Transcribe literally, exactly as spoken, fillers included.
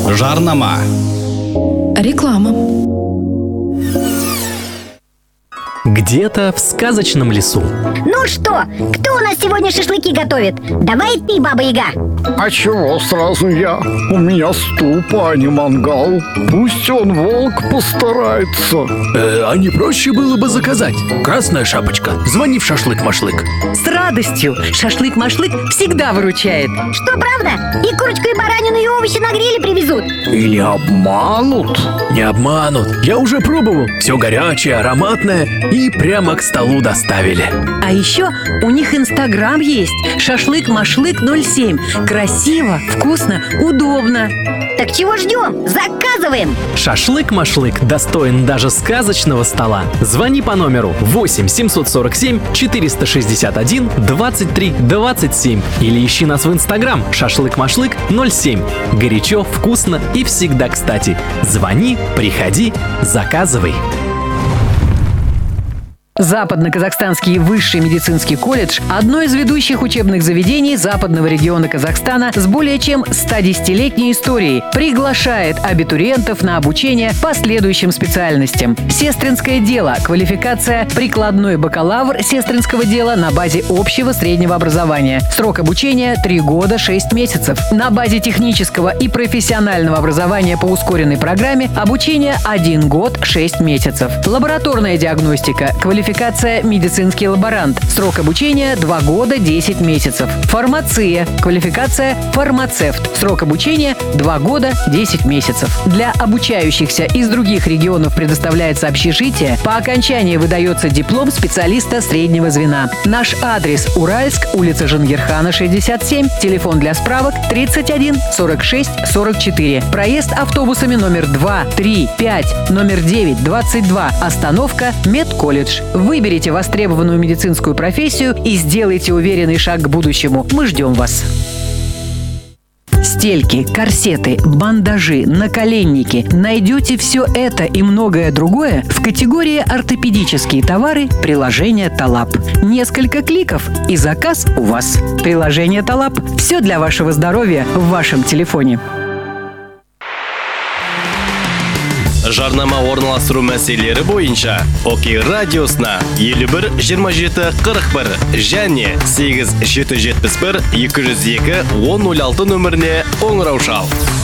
Жарнама. Реклама. Где-то в сказочном лесу. Ну что, кто у нас сегодня шашлыки готовит? Давай ты, Баба-Яга. А чего сразу я? У меня ступ, а не мангал. Пусть он, волк, постарается. э, А не проще было бы заказать? Красная шапочка, звони в шашлык-машлык. С радостью! Шашлык-машлык всегда выручает. Что, правда? И курочку, и баранину, и овощи на гриле привезут? Или обманут? Не обманут, я уже пробовал. Все горячее, ароматное и прямо к столу доставили. А еще у них инстаграм есть. Шашлык-машлык ноль семь. Красиво, вкусно, удобно. Так чего ждем? Заказываем! Шашлык-машлык достоин даже сказочного стола. Звони по номеру восемь семьсот сорок семь четыреста шестьдесят один двадцать три двадцать семь или ищи нас в инстаграм шашлык-машлык ноль семь. Горячо, вкусно и всегда кстати. Звони, приходи, заказывай. Западно-Казахстанский высший медицинский колледж – одно из ведущих учебных заведений западного региона Казахстана с более чем стодесятилетней историей, приглашает абитуриентов на обучение по следующим специальностям. Сестринское дело, квалификация прикладной бакалавр сестринского дела на базе общего среднего образования. Срок обучения – три года шесть месяцев. На базе технического и профессионального образования по ускоренной программе обучение один год шесть месяцев. Лабораторная диагностика, квалификация Квалификация медицинский лаборант. Срок обучения два года десять месяцев. Фармация. Квалификация фармацевт. Срок обучения два года десять месяцев. Для обучающихся из других регионов предоставляется общежитие. По окончании выдается диплом специалиста среднего звена. Наш адрес: Уральск, улица Жангирхана, шестьдесят семь. Телефон для справок тридцать один сорок шесть сорок четыре. Проезд автобусами номер два, три, пять, номер девять, двадцать два. Остановка Медколледж. Выберите востребованную медицинскую профессию и сделайте уверенный шаг к будущему. Мы ждем вас. Стельки, корсеты, бандажи, наколенники. Найдете все это и многое другое в категории ортопедические товары приложения Талап. Несколько кликов и заказ у вас. Приложение Талап. Все для вашего здоровья в вашем телефоне. Жарнама орналастыру мәселелері бойынша Окей радиосына елу бір жиырма жеті қырық бір және сегіз жеті жетпіс бір екі жүз екі он нөл алты нөміріне қоңырау шал.